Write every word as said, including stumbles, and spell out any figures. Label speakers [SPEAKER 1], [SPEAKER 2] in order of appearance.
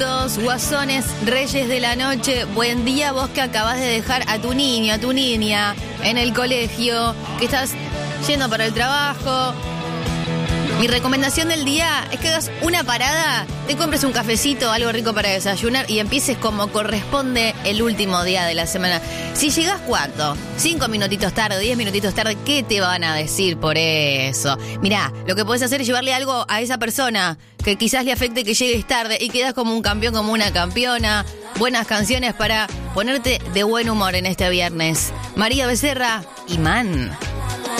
[SPEAKER 1] minutos, guasones, reyes de la noche. Buen día, vos que acabás de dejar a tu niño, a tu niña en el colegio, que estás yendo para el trabajo. Mi recomendación del día es que hagas una parada, te compres un cafecito, algo rico para desayunar y empieces como corresponde el último día de la semana. Si llegás, ¿cuánto? Cinco minutitos tarde, diez minutitos tarde, ¿qué te van a decir por eso? Mirá, lo que podés hacer es llevarle algo a esa persona que quizás le afecte que llegues tarde y quedás como un campeón, como una campeona. Buenas canciones para ponerte de buen humor en este viernes. María Becerra, Imán.